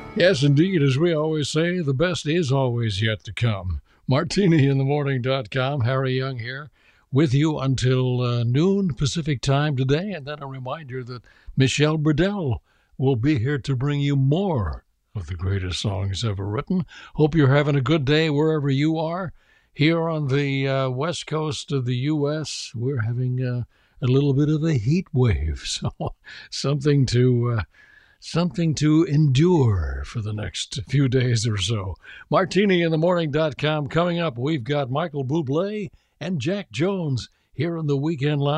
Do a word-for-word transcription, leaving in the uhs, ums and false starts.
Yes, indeed. As we always say, the best is always yet to come. Martini in the morning dot com. Harry Young here with you until uh, noon Pacific time today. And then a reminder that Michelle Burdell will be here to bring you more of the greatest songs ever written. Hope you're having a good day wherever you are. Here on the uh, west coast of the U S, we're having uh, a little bit of a heat wave. So something to... Uh, Something to endure for the next few days or so. Martini in the morning dot com. Coming up, we've got Michael Bublé and Jack Jones here in the Weekend Lounge.